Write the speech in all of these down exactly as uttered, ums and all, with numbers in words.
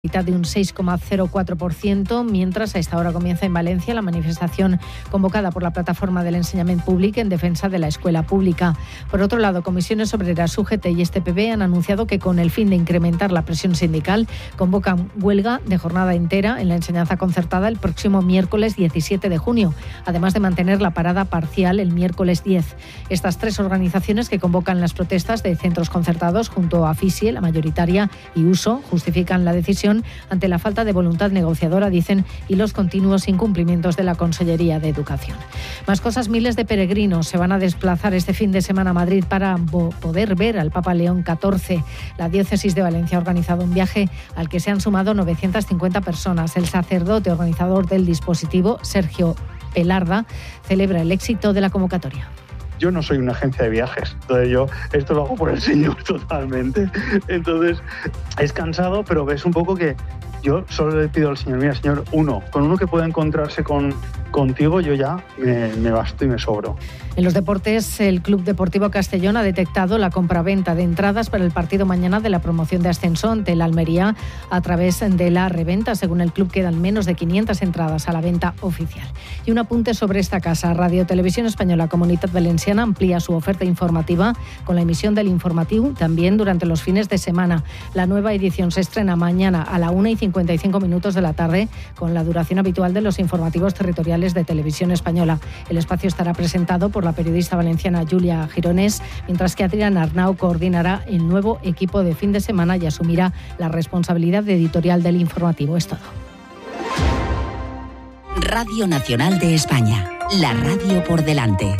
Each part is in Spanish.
de un seis coma cero cuatro por ciento, mientras a esta hora comienza en Valencia la manifestación convocada por la plataforma del Enseñament Públic en defensa de la escuela pública. Por otro lado, Comisiones Obreras, U G T y este P B han anunciado que con el fin de incrementar la presión sindical convocan huelga de jornada entera en la enseñanza concertada el próximo miércoles diecisiete de junio, además de mantener la parada parcial el miércoles diez. Estas tres organizaciones que convocan las protestas de centros concertados junto a FISIE, la mayoritaria, y USO, justifican la decisión ante la falta de voluntad negociadora, dicen, y los continuos incumplimientos de la Consellería de Educación. Más cosas, miles de peregrinos se van a desplazar este fin de semana a Madrid para poder ver al Papa León catorce. La diócesis de Valencia ha organizado un viaje al que se han sumado novecientas cincuenta personas. El sacerdote organizador del dispositivo, Sergio Pelarda, celebra el éxito de la convocatoria. Yo no soy una agencia de viajes, entonces yo esto lo hago por el Señor totalmente. Entonces es cansado, pero ves un poco que yo solo le pido al Señor, mira Señor, uno, con uno que pueda encontrarse con, contigo, yo ya me, me basto y me sobro. En los deportes, el Club Deportivo Castellón ha detectado la compraventa de entradas para el partido mañana de la promoción de ascenso ante el Almería a través de la reventa. Según el club, quedan menos de quinientas entradas a la venta oficial. Y un apunte sobre esta casa. Radio Televisión Española Comunitat Valenciana amplía su oferta informativa con la emisión del informativo también durante los fines de semana. La nueva edición se estrena mañana a la una y cincuenta y cinco minutos de la tarde con la duración habitual de los informativos territoriales de Televisión Española. El espacio estará presentado por la periodista valenciana Julia Gironés, mientras que Adrián Arnau coordinará el nuevo equipo de fin de semana y asumirá la responsabilidad editorial del informativo. Es todo. Radio Nacional de España, la radio por delante.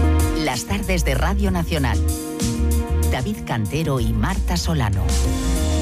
Las tardes de Radio Nacional. David Cantero y Marta Solano.